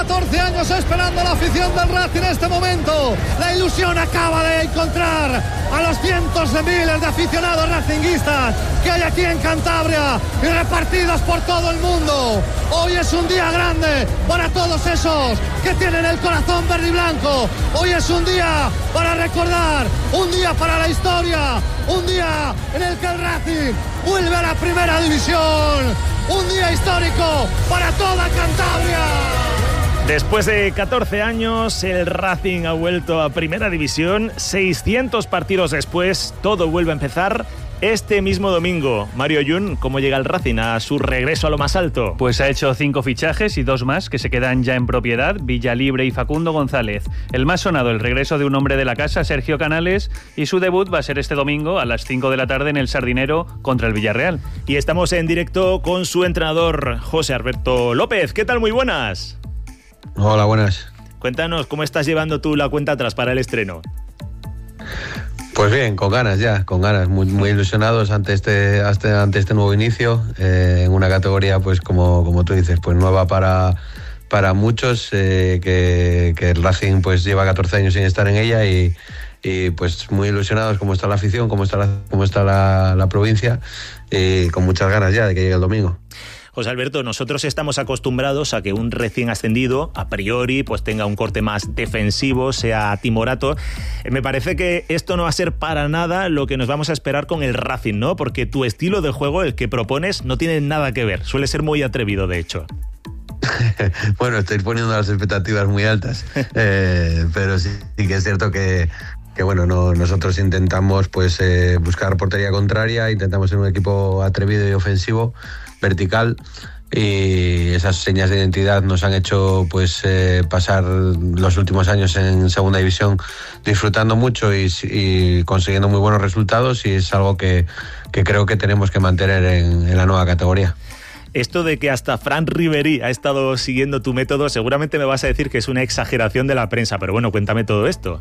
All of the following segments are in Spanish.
14 años esperando la afición del Racing en este momento. La ilusión acaba de encontrar a los cientos de miles de aficionados racinguistas que hay aquí en Cantabria y repartidos por todo el mundo. Hoy es un día grande para todos esos que tienen el corazón verde y blanco. Hoy es un día para recordar, un día para la historia, un día en el que el Racing vuelve a la primera división. Un día histórico para toda Cantabria. Después de 14 años, el Racing ha vuelto a Primera División. 600 partidos después, todo vuelve a empezar este mismo domingo. Mario Yun, ¿cómo llega el Racing a su regreso a lo más alto? Pues ha hecho 5 fichajes y 2 más que se quedan ya en propiedad, Villalibre y Facundo González. El más sonado, el regreso de un hombre de la casa, Sergio Canales, y su debut va a ser este domingo a las 5 de la tarde en el Sardinero contra el Villarreal. Y estamos en directo con su entrenador, José Alberto López. ¿Qué tal? Muy buenas. Hola, buenas. Cuéntanos, ¿cómo estás llevando tú la cuenta atrás para el estreno? Pues bien, con ganas, muy ilusionados ante este nuevo inicio, en una categoría, pues como tú dices, pues nueva para muchos, que el Racing pues lleva 14 años sin estar en ella y pues muy ilusionados como está la afición, como está la provincia, y con muchas ganas ya de que llegue el domingo. José Alberto, nosotros estamos acostumbrados a que un recién ascendido, a priori, pues tenga un corte más defensivo, sea timorato. Me parece que esto no va a ser para nada lo que nos vamos a esperar con el Racing, ¿no? Porque tu estilo de juego, el que propones, no tiene nada que ver. Suele ser muy atrevido, de hecho. Bueno, estoy poniendo las expectativas muy altas, pero sí que es cierto que bueno, nosotros intentamos pues buscar portería contraria, intentamos ser un equipo atrevido y ofensivo, vertical, y esas señas de identidad nos han hecho pues pasar los últimos años en segunda división disfrutando mucho y consiguiendo muy buenos resultados, y es algo que creo que tenemos que mantener en la nueva categoría. Esto de que hasta Fran Riveri ha estado siguiendo tu método, seguramente me vas a decir que es una exageración de la prensa, pero bueno, cuéntame todo esto.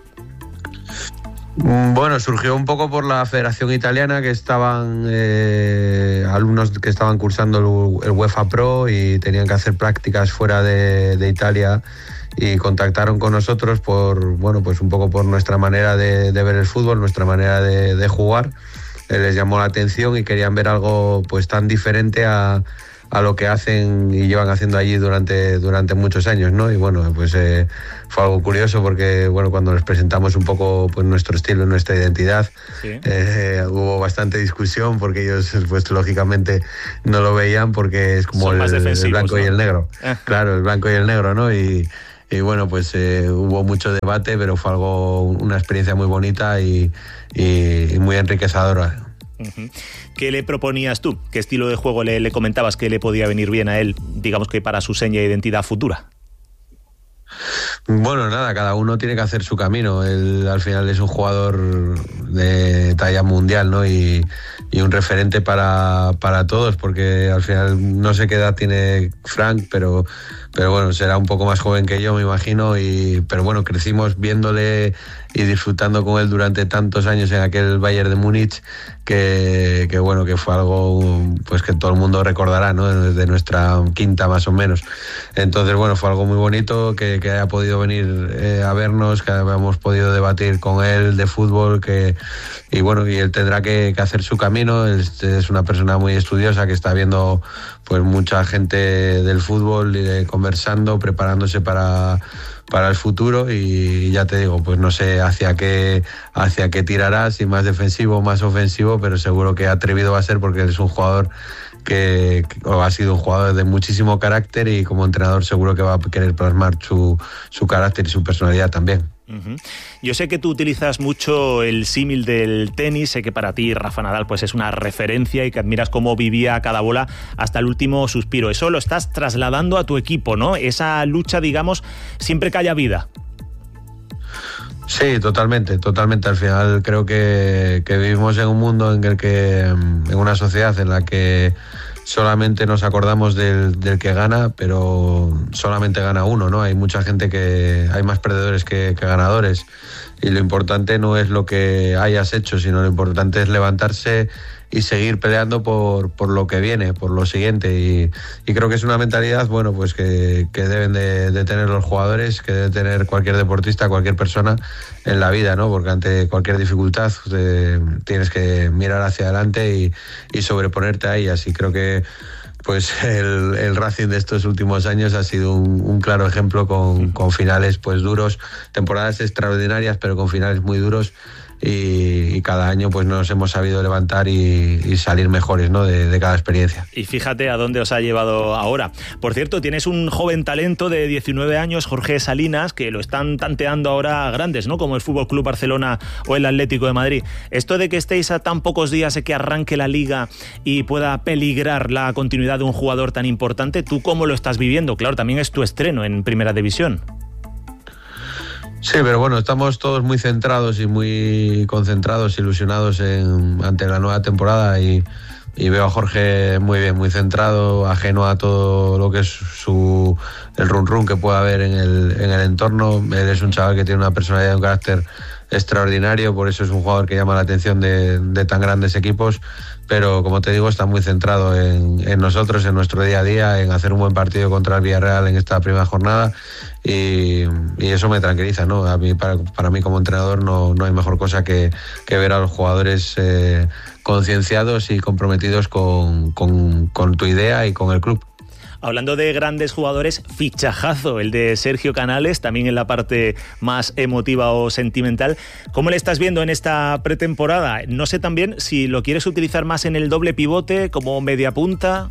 Bueno, surgió un poco por la Federación Italiana, que estaban alumnos que estaban cursando el UEFA Pro y tenían que hacer prácticas fuera de Italia, y contactaron con nosotros pues un poco por nuestra manera de ver el fútbol, nuestra manera de jugar. Les llamó la atención y querían ver algo pues tan diferente a lo que hacen y llevan haciendo allí durante muchos años, ¿no? Y bueno, pues fue algo curioso porque bueno, cuando les presentamos un poco pues nuestro estilo, nuestra identidad, ¿sí? Hubo bastante discusión porque ellos pues lógicamente no lo veían, porque es como el blanco, ¿no? Y el negro. Claro, el blanco y el negro, ¿no? Y bueno, pues hubo mucho debate, pero fue una experiencia muy bonita y muy enriquecedora. Uh-huh. ¿Qué le proponías tú? ¿Qué estilo de juego le comentabas que le podía venir bien a él, digamos que para su seña de identidad futura? Bueno, nada, cada uno tiene que hacer su camino. Él al final es un jugador de talla mundial, ¿no? Y un referente para todos, porque al final no sé qué edad tiene Frank, pero bueno, será un poco más joven que yo, me imagino, pero bueno, crecimos viéndole y disfrutando con él durante tantos años en aquel Bayern de Múnich, que bueno, que fue algo pues que todo el mundo recordará, ¿no? Desde nuestra quinta más o menos. Entonces bueno, fue algo muy bonito que haya podido venir a vernos, que hayamos podido debatir con él de fútbol, y bueno, y él tendrá que hacer su camino. Es una persona muy estudiosa que está viendo pues mucha gente del fútbol, conversando, preparándose para el futuro, y ya te digo, pues no sé hacia qué tirará, si más defensivo o más ofensivo, pero seguro que atrevido va a ser, porque es un jugador que ha sido un jugador de muchísimo carácter, y como entrenador seguro que va a querer plasmar su carácter y su personalidad también. Uh-huh. Yo sé que tú utilizas mucho el símil del tenis, sé que para ti Rafa Nadal pues es una referencia y que admiras cómo vivía cada bola hasta el último suspiro. Eso lo estás trasladando a tu equipo, ¿no? Esa lucha, digamos, siempre que haya vida. Sí, totalmente. Al final creo que vivimos en un mundo en una sociedad en la que solamente nos acordamos del que gana, pero solamente gana uno, ¿no? Hay mucha gente hay más perdedores que ganadores, y lo importante no es lo que hayas hecho, sino lo importante es levantarse seguir peleando por lo que viene, por lo siguiente, y creo que es una mentalidad, bueno, pues que deben de tener los jugadores, que debe tener cualquier deportista, cualquier persona en la vida, ¿no? Porque ante cualquier dificultad tienes que mirar hacia adelante y sobreponerte a ellas, y creo que pues el Racing de estos últimos años ha sido un claro ejemplo con finales pues duros, temporadas extraordinarias pero con finales muy duros, y cada año pues nos hemos sabido levantar y salir mejores, ¿no? de cada experiencia. Y fíjate a dónde os ha llevado ahora. Por cierto, tienes un joven talento de 19 años, Jorge Salinas, que lo están tanteando ahora grandes, ¿no? Como el Fútbol Club Barcelona o el Atlético de Madrid. Esto de que estéis a tan pocos días de que arranque la Liga y pueda peligrar la continuidad de un jugador tan importante, ¿tú cómo lo estás viviendo? Claro, también es tu estreno en Primera División. Sí, pero bueno, estamos todos muy centrados y muy concentrados, ilusionados ante la nueva temporada, y veo a Jorge muy bien, muy centrado, ajeno a todo lo que es el run que pueda haber en el entorno. Él es un chaval que tiene una personalidad y un carácter extraordinario, por eso es un jugador que llama la atención de tan grandes equipos, pero como te digo, está muy centrado en nosotros, en nuestro día a día, en hacer un buen partido contra el Villarreal en esta primera jornada, y eso me tranquiliza, ¿no? A mí, para mí como entrenador no hay mejor cosa que ver a los jugadores concienciados y comprometidos con tu idea y con el club. Hablando de grandes jugadores, fichajazo el de Sergio Canales, también en la parte más emotiva o sentimental. ¿Cómo le estás viendo en esta pretemporada? No sé también si lo quieres utilizar más en el doble pivote, como media punta.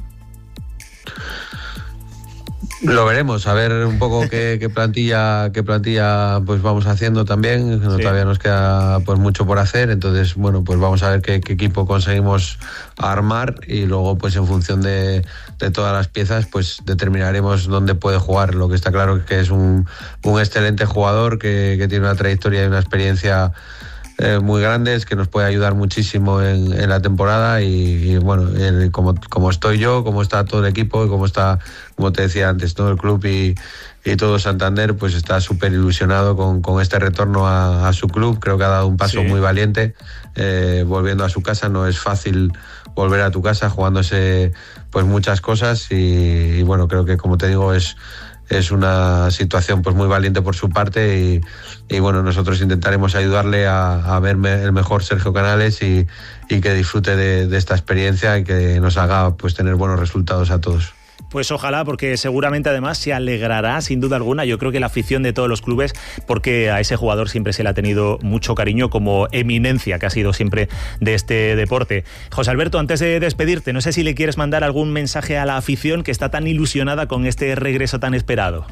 Lo veremos, a ver un poco qué plantilla pues vamos haciendo también. Sí. Todavía nos queda pues mucho por hacer, entonces bueno, pues vamos a ver qué equipo conseguimos armar, y luego pues en función de todas las piezas pues determinaremos dónde puede jugar. Lo que está claro es que es un excelente jugador que tiene una trayectoria y una experiencia muy grandes, que nos puede ayudar muchísimo en la temporada, y bueno, como estoy yo, como está todo el equipo y como está, como te decía antes, todo el club y todo Santander, pues está súper ilusionado con este retorno a su club. Creo que ha dado un paso muy valiente, volviendo a su casa. No es fácil volver a tu casa jugándose pues muchas cosas, y bueno, creo que, como te digo, es una situación pues muy valiente por su parte, y bueno, nosotros intentaremos ayudarle a ver el mejor Sergio Canales y que disfrute de esta experiencia y que nos haga pues tener buenos resultados a todos. Pues ojalá, porque seguramente además se alegrará sin duda alguna, yo creo que la afición de todos los clubes, porque a ese jugador siempre se le ha tenido mucho cariño como eminencia que ha sido siempre de este deporte. José Alberto, antes de despedirte, no sé si le quieres mandar algún mensaje a la afición que está tan ilusionada con este regreso tan esperado.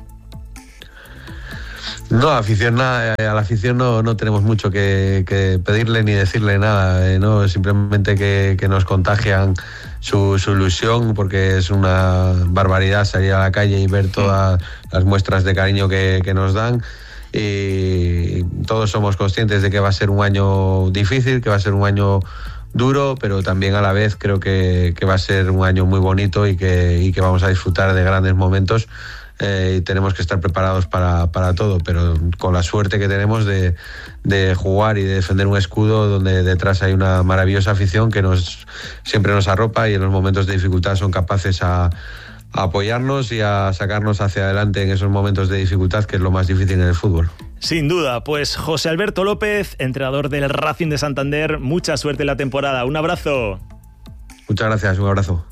No, a la afición no tenemos mucho que pedirle ni decirle nada, ¿no? Simplemente que nos contagian su ilusión, porque es una barbaridad salir a la calle y ver todas las muestras de cariño que nos dan, y todos somos conscientes de que va a ser un año difícil, que va a ser un año duro, pero también a la vez creo que va a ser un año muy bonito y que vamos a disfrutar de grandes momentos. Y tenemos que estar preparados para todo, pero con la suerte que tenemos de jugar y de defender un escudo donde detrás hay una maravillosa afición que siempre nos arropa, y en los momentos de dificultad son capaces a apoyarnos y a sacarnos hacia adelante en esos momentos de dificultad, que es lo más difícil en el fútbol. Sin duda, pues José Alberto López, entrenador del Racing de Santander, mucha suerte en la temporada. Un abrazo. Muchas gracias, un abrazo.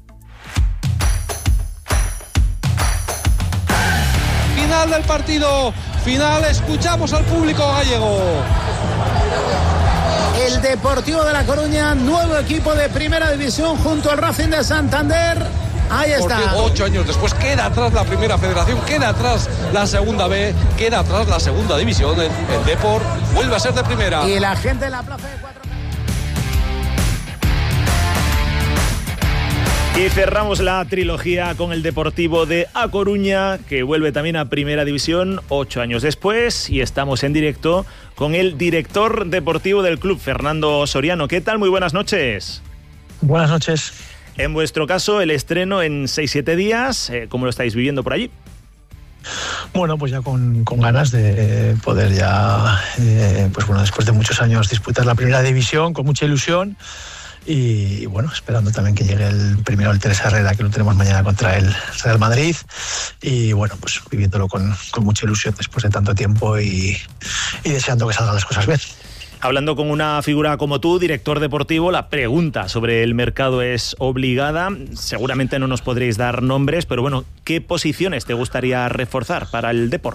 Final del partido, final, escuchamos al público gallego. El Deportivo de La Coruña, nuevo equipo de Primera División junto al Racing de Santander. Ahí está. Porque 8 años después queda atrás la Primera Federación, queda atrás la Segunda B, queda atrás la Segunda División. El Depor vuelve a ser de primera. Y la gente en la plaza de 4. Y cerramos la trilogía con el Deportivo de A Coruña, que vuelve también a Primera División 8 años después, y estamos en directo con el director deportivo del club, Fernando Soriano. ¿Qué tal? Muy buenas noches. Buenas noches. En vuestro caso, el estreno en 6-7 días, ¿cómo lo estáis viviendo por allí? Bueno, pues ya con ganas de poder ya, pues bueno, después de muchos años disputar la Primera División, con mucha ilusión. y bueno, esperando también que llegue el primero el Teresa Herrera, que lo tenemos mañana contra el Real Madrid, y bueno, pues viviéndolo con mucha ilusión después de tanto tiempo y deseando que salgan las cosas bien. Hablando con una figura como tú, director deportivo, la pregunta sobre el mercado es obligada. Seguramente no nos podréis dar nombres, pero bueno, ¿qué posiciones te gustaría reforzar para el Depor?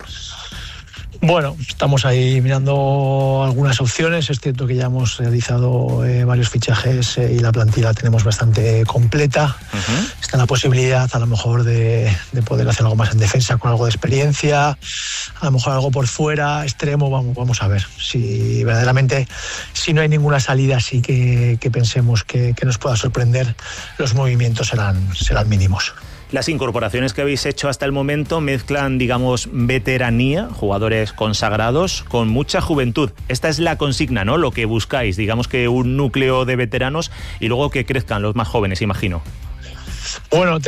Bueno, estamos ahí mirando algunas opciones. Es cierto que ya hemos realizado varios fichajes y la plantilla la tenemos bastante completa. Está la posibilidad a lo mejor de poder hacer algo más en defensa con algo de experiencia, a lo mejor algo por fuera, extremo. Vamos a ver si verdaderamente, si no hay ninguna salida así que pensemos que nos pueda sorprender, los movimientos serán mínimos. Las incorporaciones que habéis hecho hasta el momento mezclan, digamos, veteranía, jugadores consagrados, con mucha juventud. Esta es la consigna, ¿no? Lo que buscáis, digamos que un núcleo de veteranos y luego que crezcan los más jóvenes, imagino. Bueno,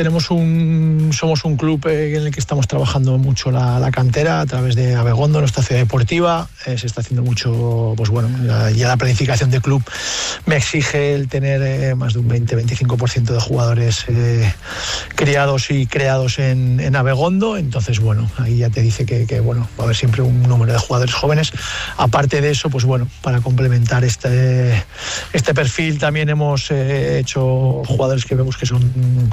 somos un club en el que estamos trabajando mucho la cantera a través de Abegondo, nuestra ciudad deportiva. Se está haciendo mucho, pues bueno, ya la planificación del club me exige el tener más de un 20-25% de jugadores criados y creados en Abegondo. Entonces, bueno, ahí ya te dice que bueno, va a haber siempre un número de jugadores jóvenes. Aparte de eso, pues bueno, para complementar este perfil también hemos hecho jugadores que vemos que son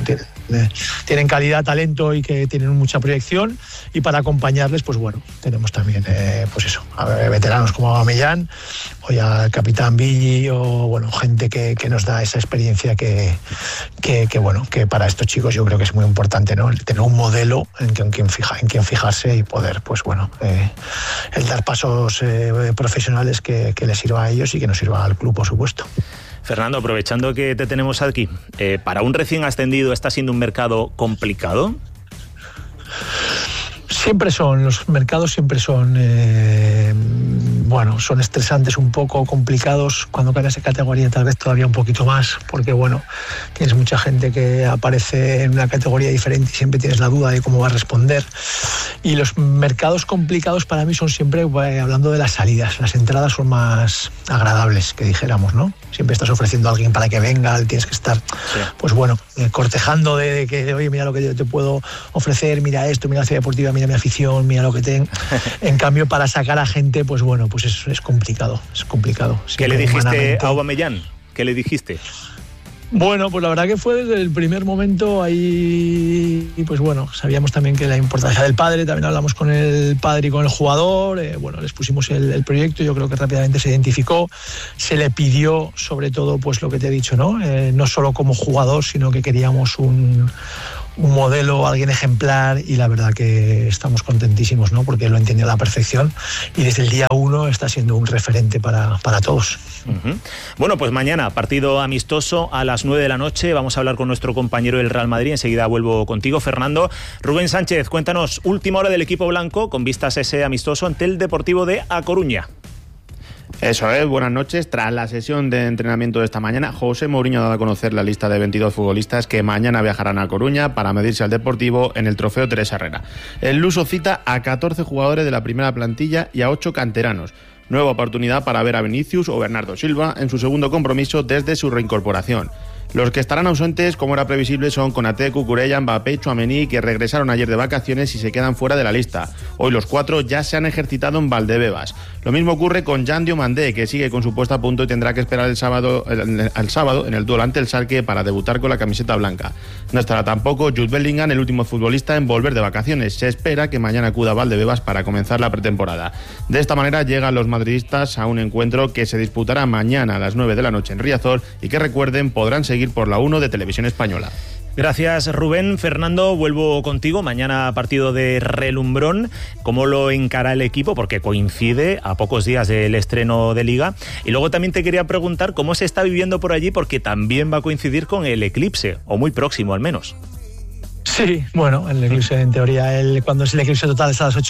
tienen calidad, talento y que tienen mucha proyección, y para acompañarles, pues bueno, tenemos también pues eso, veteranos como Aubameyang o ya el capitán Billy, o bueno, gente que nos da esa experiencia que bueno, que para estos chicos yo creo que es muy importante, ¿no? El tener un modelo en quien fijarse y poder, pues bueno, el dar pasos profesionales que les sirva a ellos y que nos sirva al club, por supuesto. Fernando, aprovechando que te tenemos aquí, ¿para un recién ascendido está siendo un mercado complicado? Los mercados siempre son son estresantes, un poco complicados. Cuando caes de categoría tal vez todavía un poquito más, porque bueno, tienes mucha gente que aparece en una categoría diferente y siempre tienes la duda de cómo va a responder. Y los mercados complicados para mí son siempre, hablando de las salidas, las entradas son más agradables, que dijéramos, ¿no? Siempre estás ofreciendo a alguien para que venga, tienes que estar, pues bueno, cortejando de que, oye, mira lo que yo te puedo ofrecer, mira esto, mira la ciudad deportiva, mira mi afición, mira lo que tengo. En cambio, para sacar a gente, pues bueno, pues es complicado, ¿Qué le dijiste a Aubameyang? ¿Qué le dijiste? Bueno, pues la verdad que fue desde el primer momento ahí, pues bueno, sabíamos también que la importancia del padre, también hablamos con el padre y con el jugador, bueno, les pusimos el proyecto, yo creo que rápidamente se identificó, se le pidió sobre todo pues lo que te he dicho, ¿no? No solo como jugador, sino que queríamos un modelo, alguien ejemplar, y la verdad que estamos contentísimos, ¿no? Porque lo entendió a la perfección y desde el día 1 está siendo un referente para todos. Bueno, pues mañana partido amistoso a las 9 de la noche. Vamos a hablar con nuestro compañero del Real Madrid. Enseguida vuelvo contigo, Fernando. Rubén Sánchez, cuéntanos, última hora del equipo blanco con vistas a ese amistoso ante el Deportivo de A Coruña. Eso es, buenas noches. Tras la sesión de entrenamiento de esta mañana, José Mourinho ha dado a conocer la lista de 22 futbolistas que mañana viajarán a Coruña para medirse al Deportivo en el Trofeo Teresa Herrera. El luso cita a 14 jugadores de la primera plantilla y a 8 canteranos. Nueva oportunidad para ver a Vinicius o Bernardo Silva en su segundo compromiso desde su reincorporación. Los que estarán ausentes, como era previsible, son Konaté, Cucurella, Mbappé y Tchouaméni, que regresaron ayer de vacaciones y se quedan fuera de la lista. Hoy los 4 ya se han ejercitado en Valdebebas. Lo mismo ocurre con Jan Diomandé, que sigue con su puesta a punto y tendrá que esperar al sábado en el duelo ante el Schalke para debutar con la camiseta blanca. No estará tampoco Jude Bellingham, el último futbolista en volver de vacaciones. Se espera que mañana acuda a Valdebebas para comenzar la pretemporada. De esta manera llegan los madridistas a un encuentro que se disputará mañana a las 9 de la noche en Riazor y que, recuerden, podrán seguir por la 1 de Televisión Española. Gracias, Rubén. Fernando, vuelvo contigo. Mañana partido de relumbrón. ¿Cómo lo encara el equipo? Porque coincide a pocos días del estreno de Liga. Y luego también te quería preguntar cómo se está viviendo por allí, porque también va a coincidir con el eclipse, o muy próximo al menos. Sí, bueno, el eclipse en teoría, cuando es el eclipse total es a las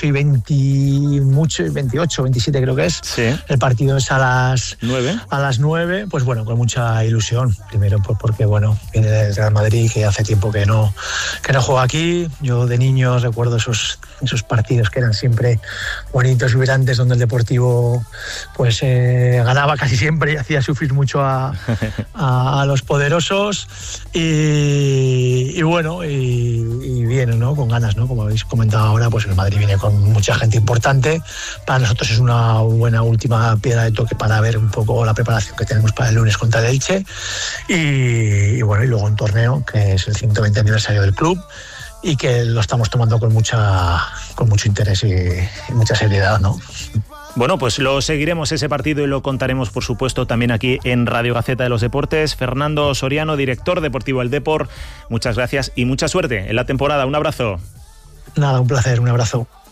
8:20, 28, 27 creo que es. Sí. El partido es a las 9. A las 9, pues bueno, con mucha ilusión. Primero porque bueno, viene el Real Madrid, que hace tiempo que no juega aquí. Yo de niño recuerdo esos esos partidos que eran siempre bonitos y vibrantes, donde el Deportivo pues ganaba casi siempre y hacía sufrir mucho a los poderosos, y bueno, y bien, ¿no? Con ganas, ¿no? Como habéis comentado ahora, pues el Madrid viene con mucha gente importante. Para nosotros es una buena última piedra de toque para ver un poco la preparación que tenemos para el lunes contra el Elche, y bueno, y luego un torneo que es el 120 aniversario del club, y que lo estamos tomando con mucho interés y mucha seriedad, ¿no? Bueno, pues lo seguiremos ese partido y lo contaremos, por supuesto, también aquí en Radio Gaceta de los Deportes. Fernando Soriano, director deportivo del Depor, muchas gracias y mucha suerte en la temporada. Un abrazo. Nada, un placer, un abrazo.